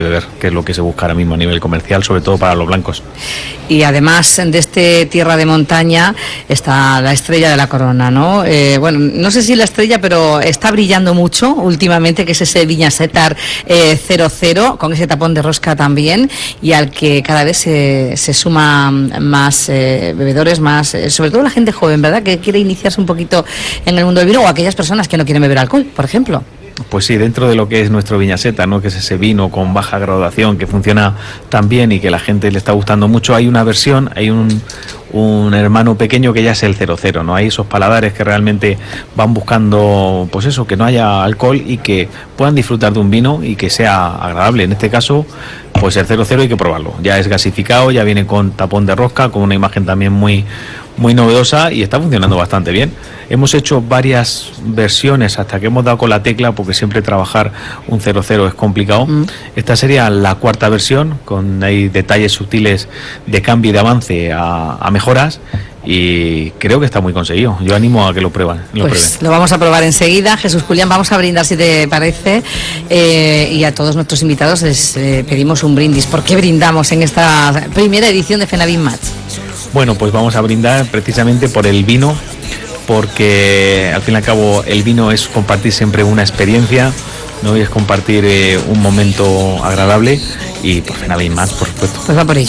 beber, que es lo que se busca ahora mismo a nivel comercial, sobre todo para los blancos. Y además de este tierra de montaña está la estrella de la corona, ¿no? Bueno, no sé si la estrella, pero está brillando mucho últimamente, que es ese Viña Setar 00, con ese tapón de rosca también, y al que cada vez se suman más bebedores, más, sobre todo la gente joven, ¿verdad?, que quiere iniciarse un poquito en el mundo del vino, o aquellas personas que no quieren beber alcohol, por ejemplo. Pues sí, dentro de lo que es nuestro Viña Setar, ¿no?, que es ese vino con baja graduación que funciona tan bien y que la gente le está gustando mucho, hay una versión, hay un hermano pequeño que ya es el 00, ¿no? Hay esos paladares que realmente van buscando, pues eso, que no haya alcohol y que puedan disfrutar de un vino y que sea agradable. En este caso, pues el 00 hay que probarlo. Ya es gasificado, ya viene con tapón de rosca, con una imagen también muy novedosa y está funcionando bastante bien. Hemos hecho varias versiones hasta que hemos dado con la tecla, porque siempre trabajar un 00 es complicado. Esta sería la cuarta versión, con ahí detalles sutiles de cambio y de avance a mejoras, y creo que está muy conseguido. Yo animo a que lo prueben. Lo vamos a probar enseguida. Jesús Julián, vamos a brindar, si te parece, y a todos nuestros invitados les pedimos un brindis. ¿Por qué brindamos en esta primera edición de Fenavin Match? Bueno, pues vamos a brindar precisamente por el vino, porque al fin y al cabo el vino es compartir siempre una experiencia, ¿no?, y es compartir un momento agradable, y por Fenavin Match, por supuesto. Pues va por ello.